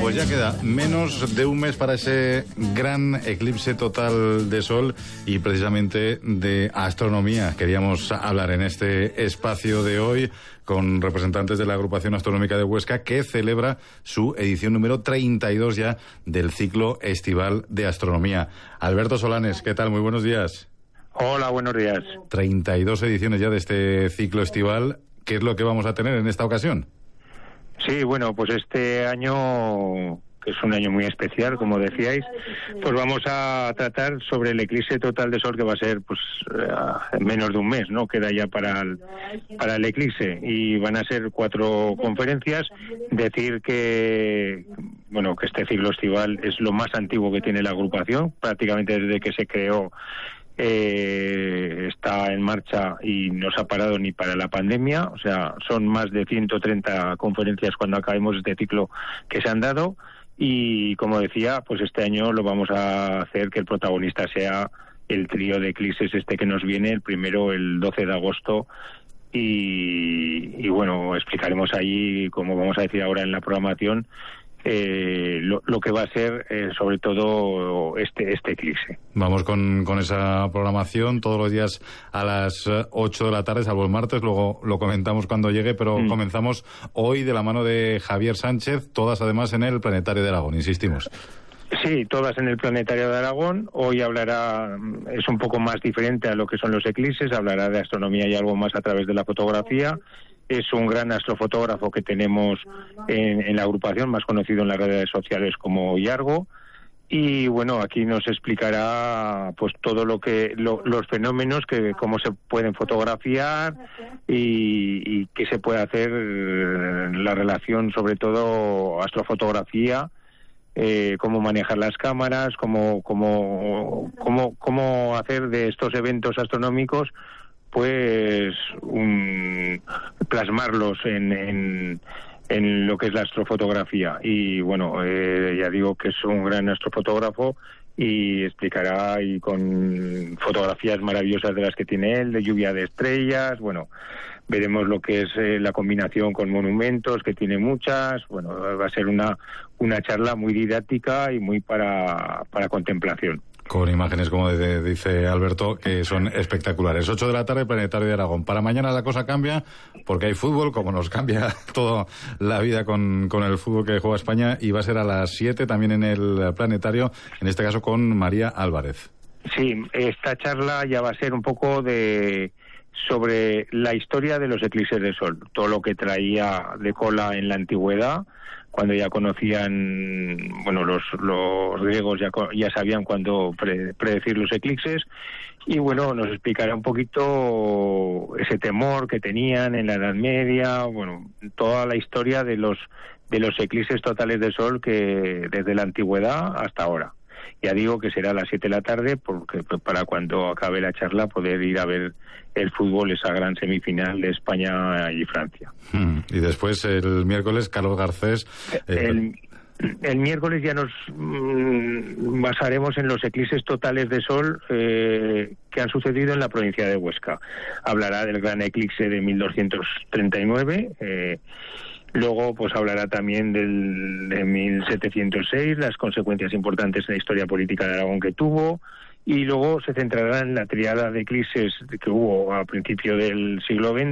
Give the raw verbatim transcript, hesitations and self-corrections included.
Pues ya queda menos de un mes para ese gran eclipse total de sol y precisamente de astronomía queríamos hablar en este espacio de hoy con representantes de la Agrupación Astronómica de Huesca, que celebra su edición número treinta y dos ya del ciclo estival de astronomía. Alberto Solanes, ¿qué tal? Muy buenos días. Hola, buenos días. treinta y dos ediciones ya de este ciclo estival. ¿Qué es lo que vamos a tener en esta ocasión? Sí, bueno, pues este año, que es un año muy especial, como decíais, pues vamos a tratar sobre el eclipse total de sol, que va a ser pues en menos de un mes, ¿no? Queda ya para el, para el eclipse, y van a ser cuatro conferencias. Decir que, bueno, que este ciclo estival es lo más antiguo que tiene la agrupación, prácticamente desde que se creó. Eh, está en marcha y no se ha parado ni para la pandemia. O sea, son más de ciento treinta conferencias cuando acabemos este ciclo que se han dado, y como decía, pues este año lo vamos a hacer que el protagonista sea el trío de eclipses este que nos viene, el primero el doce de agosto, y, y bueno, explicaremos ahí, como vamos a decir ahora en la programación, Eh, lo, lo que va a ser eh, sobre todo este este eclipse. Vamos con, con esa programación todos los días a las ocho de la tarde, salvo el martes, luego lo comentamos cuando llegue, pero mm. comenzamos hoy de la mano de Javier Sánchez, todas además en el Planetario de Aragón, insistimos. Sí, todas en el Planetario de Aragón. Hoy hablará, es un poco más diferente a lo que son los eclipses, hablará de astronomía y algo más a través de la fotografía. Es un gran astrofotógrafo que tenemos en, en la agrupación, más conocido en las redes sociales como Iargo. Y bueno, aquí nos explicará pues todo lo que lo, los fenómenos, que cómo se pueden fotografiar y, y qué se puede hacer, la relación sobre todo astrofotografía, eh, cómo manejar las cámaras, cómo cómo cómo cómo hacer de estos eventos astronómicos pues un, plasmarlos en, en, en lo que es la astrofotografía. Y bueno, eh, ya digo que es un gran astrofotógrafo y explicará, y con fotografías maravillosas de las que tiene él, de lluvia de estrellas. Bueno, veremos lo que es eh, la combinación con monumentos, que tiene muchas. Bueno, va a ser una, una charla muy didáctica y muy para, para contemplación. Con imágenes, como de, dice Alberto, que son espectaculares. ocho de la tarde, Planetario de Aragón. Para mañana la cosa cambia, porque hay fútbol, como nos cambia toda la vida con, con el fútbol que juega España, y va a ser a las siete también en el Planetario, en este caso con María Álvarez. Sí, esta charla ya va a ser un poco de sobre la historia de los eclipses de sol, todo lo que traía de cola en la antigüedad, cuando ya conocían, bueno, los, los griegos ya, ya sabían cuándo pre, predecir los eclipses, y bueno, nos explicará un poquito ese temor que tenían en la Edad Media, bueno, toda la historia de los de los eclipses totales de sol que desde la antigüedad hasta ahora. Ya digo que será a las siete de la tarde, porque para cuando acabe la charla poder ir a ver el fútbol, esa gran semifinal de España y Francia. Mm, y después el miércoles, Carlos Garcés. Eh, el, el miércoles ya nos mm, basaremos en los eclipses totales de sol eh, que han sucedido en la provincia de Huesca. Hablará del gran eclipse de mil doscientos treinta y nueve. Eh, Luego, pues hablará también del de mil setecientos seis, las consecuencias importantes en la historia política de Aragón que tuvo, y luego se centrará en la triada de eclipses que hubo a principio del siglo veinte,